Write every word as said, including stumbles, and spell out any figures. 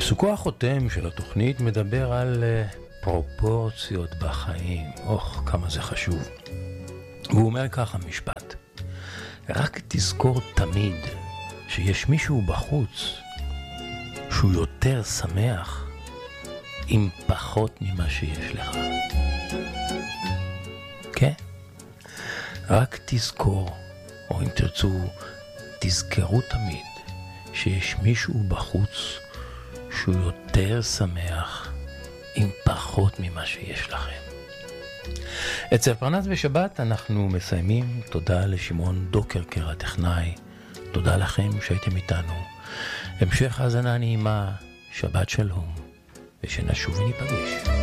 עיסוקו החותם של התוכנית מדבר על פרופורציות בחיים. אוח, כמה זה חשוב. והוא אומר ככה משפט: רק תזכור תמיד שיש מישהו בחוץ שהוא יותר שמח עם פחות ממה שיש לך. כן? רק תזכור, או אם תרצו, תזכרו תמיד שיש מישהו בחוץ שהוא יותר שמח עם פחות ממה שיש לכם. אצל פרנס בשבת אנחנו מסיימים. תודה לשמעון דוקרקר הטכנאי. תודה לכם שהייתם איתנו. המשך האזנה נעימה, שבת שלום, ושנשוב וניפגש.